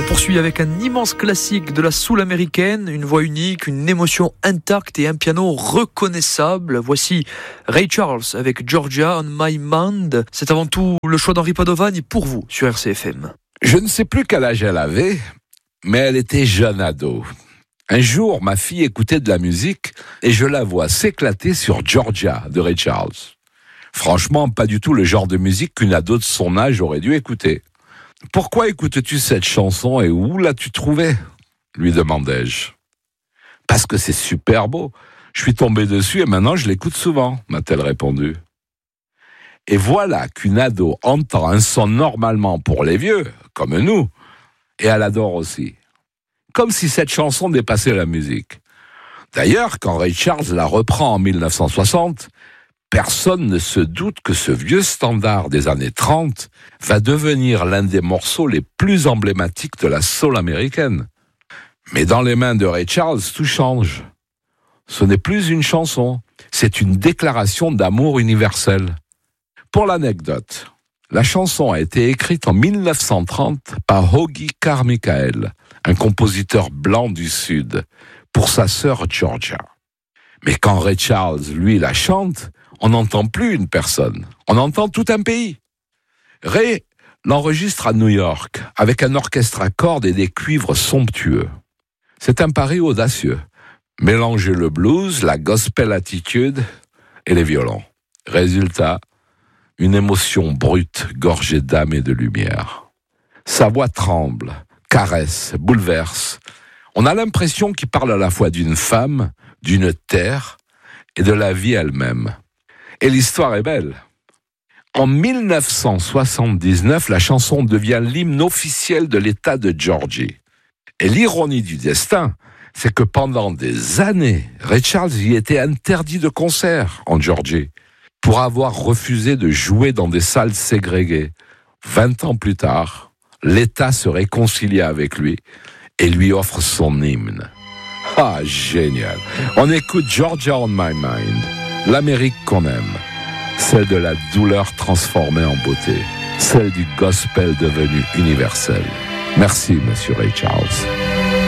Poursuit avec un immense classique de la soul américaine, une voix unique, une émotion intacte et un piano reconnaissable. Voici Ray Charles avec Georgia on My Mind. C'est avant tout le choix d'Henri Padovani pour vous sur RCFM. Je ne sais plus quel âge elle avait, mais elle était jeune ado. Un jour, ma fille écoutait de la musique et je la vois s'éclater sur Georgia de Ray Charles. Franchement, pas du tout le genre de musique qu'une ado de son âge aurait dû écouter. « Pourquoi écoutes-tu cette chanson et où l'as-tu trouvée ?» lui demandai-je. « Parce que c'est super beau. Je suis tombé dessus et maintenant je l'écoute souvent, » m'a-t-elle répondu. Et voilà qu'une ado entend un son normalement pour les vieux, comme nous, et elle adore aussi. Comme si cette chanson dépassait la musique. D'ailleurs, quand Ray Charles la reprend en 1960, personne ne se doute que ce vieux standard des années 30 va devenir l'un des morceaux les plus emblématiques de la soul américaine. Mais dans les mains de Ray Charles, tout change. Ce n'est plus une chanson, c'est une déclaration d'amour universel. Pour l'anecdote, la chanson a été écrite en 1930 par Hoagy Carmichael, un compositeur blanc du Sud, pour sa sœur Georgia. Mais quand Ray Charles, lui, la chante, on n'entend plus une personne, on entend tout un pays. Ray l'enregistre à New York, avec un orchestre à cordes et des cuivres somptueux. C'est un pari audacieux. Mélanger le blues, la gospel attitude et les violons. Résultat, une émotion brute, gorgée d'âme et de lumière. Sa voix tremble, caresse, bouleverse. On a l'impression qu'il parle à la fois d'une femme, d'une terre et de la vie elle-même. Et l'histoire est belle. En 1979, la chanson devient l'hymne officiel de l'État de Georgie. Et l'ironie du destin, c'est que pendant des années, Ray Charles y était interdit de concert en Georgie, pour avoir refusé de jouer dans des salles ségrégées. 20 ans plus tard, l'État se réconcilie avec lui et lui offre son hymne. Ah, génial! On écoute Georgia on My Mind, l'Amérique qu'on aime, celle de la douleur transformée en beauté, celle du gospel devenu universel. Merci, Monsieur Ray Charles.